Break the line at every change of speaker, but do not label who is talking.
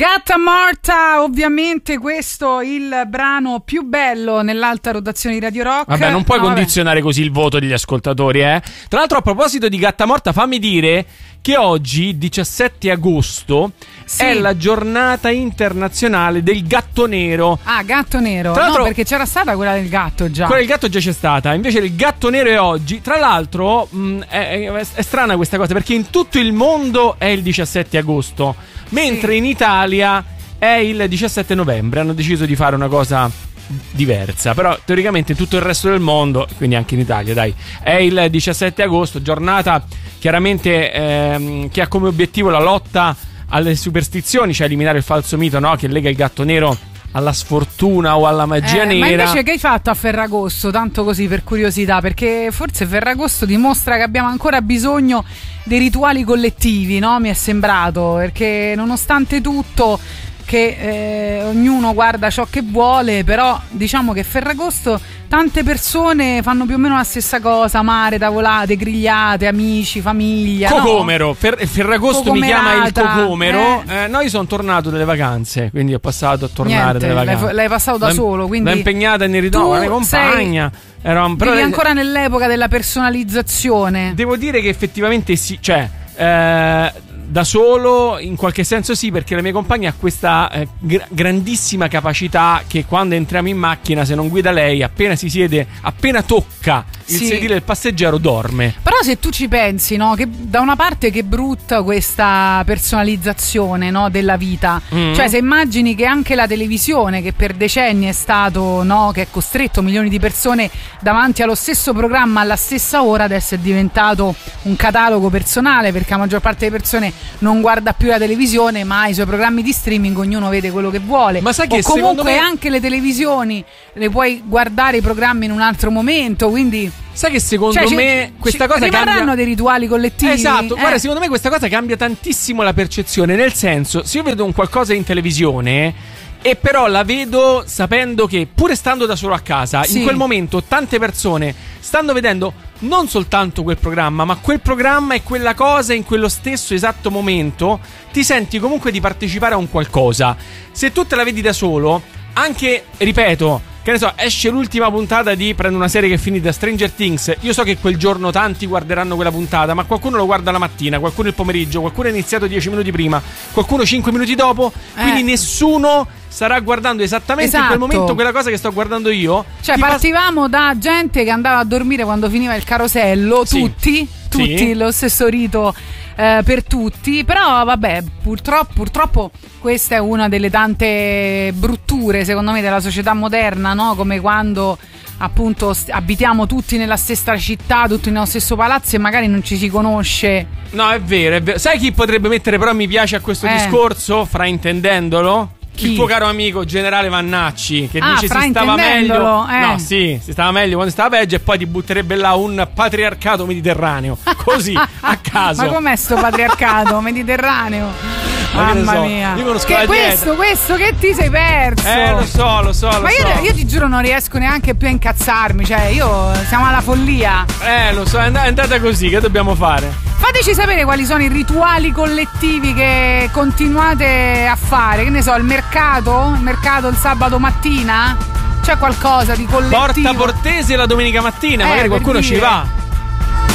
Gatta Morta, ovviamente questo il brano più bello nell'alta rotazione di Radio Rock.
Vabbè, non puoi condizionare così il voto degli ascoltatori, eh? Tra l'altro, a proposito di Gatta Morta, fammi dire che oggi, 17 agosto, è la giornata internazionale del gatto nero.
Ah, gatto nero.
Tra l'altro,
no, perché c'era stata quella del gatto già.
Quella del gatto già c'è stata. Invece il gatto nero è oggi. Tra l'altro è strana questa cosa, perché in tutto il mondo è il 17 agosto, mentre in Italia è il 17 novembre. Hanno deciso di fare una cosa diversa, però teoricamente in tutto il resto del mondo, quindi anche in Italia, dai, è il 17 agosto, giornata chiaramente che ha come obiettivo la lotta alle superstizioni, cioè eliminare il falso mito, no? Che lega il gatto nero alla sfortuna o alla magia nera.
Ma invece che hai fatto a Ferragosto? Tanto così per curiosità, perché forse Ferragosto dimostra che abbiamo ancora bisogno dei rituali collettivi, no? Mi è sembrato, perché nonostante tutto che ognuno guarda ciò che vuole, però diciamo che Ferragosto tante persone fanno più o meno la stessa cosa: mare, tavolate, grigliate, amici, famiglia.
Cocomero,
no?
Ferragosto mi chiama il cocomero. No, io sono tornato dalle vacanze, quindi ho passato a tornare dalle vacanze.
L'hai passato da solo, quindi
l'ho impegnata nel ritorno, la mia compagna.
Però ancora nell'epoca della personalizzazione.
Devo dire che effettivamente sì, cioè da solo in qualche senso sì, perché la mia compagna ha questa grandissima capacità che quando entriamo in macchina, se non guida lei, appena si siede, appena tocca il sedile del passeggero, dorme.
Però se tu ci pensi, no, che da una parte che brutta questa personalizzazione, no, della vita, cioè se immagini che anche la televisione, che per decenni è stato, no, che è costretto milioni di persone davanti allo stesso programma alla stessa ora, adesso è diventato un catalogo personale, perché la maggior parte delle persone non guarda più la televisione, ma i suoi programmi di streaming ognuno vede quello che vuole.
Ma sai che
o comunque
me...
anche le televisioni le puoi guardare i programmi in un altro momento, quindi
sai che secondo me questa cosa
rimarranno dei rituali collettivi.
Esatto, guarda, secondo me questa cosa cambia tantissimo la percezione, nel senso, se io vedo un qualcosa in televisione e però la vedo sapendo che, pure stando da solo a casa, in quel momento tante persone stanno vedendo non soltanto quel programma, ma quel programma e quella cosa in quello stesso esatto momento, ti senti comunque di partecipare a un qualcosa. Se tu te la vedi da solo, anche, ripeto, che ne so, esce l'ultima puntata di, prendo una serie che è finita, Stranger Things, io so che quel giorno tanti guarderanno quella puntata, ma qualcuno lo guarda la mattina, qualcuno il pomeriggio, qualcuno è iniziato 10 minuti prima, qualcuno 5 minuti dopo, quindi nessuno starà guardando esattamente in quel momento quella cosa che sto guardando io.
Cioè partivamo da gente che andava a dormire quando finiva il carosello, tutti lo stesso rito per tutti. Però vabbè, purtroppo questa è una delle tante brutture, secondo me, della società moderna, no? Come quando appunto abitiamo tutti nella stessa città, tutti nello stesso palazzo e magari non ci si conosce.
No, è vero, è vero. Sai chi potrebbe mettere però mi piace a questo discorso, fraintendendolo? Chi? Il tuo caro amico generale Vannacci, che dice si stava meglio. No, si stava meglio quando stava peggio, e poi ti butterebbe là un patriarcato mediterraneo, così a caso.
Ma com'è sto patriarcato mediterraneo? Mamma mia,
io conosco
che questo che ti sei perso?
Lo so.
Ma io ti giuro non riesco neanche più a incazzarmi, cioè siamo alla follia.
Lo so, è andata così, che dobbiamo fare?
Fateci sapere quali sono i rituali collettivi che continuate a fare. Che ne so, il mercato il sabato mattina? C'è qualcosa di collettivo?
Porta Portese la domenica mattina, magari qualcuno ci va.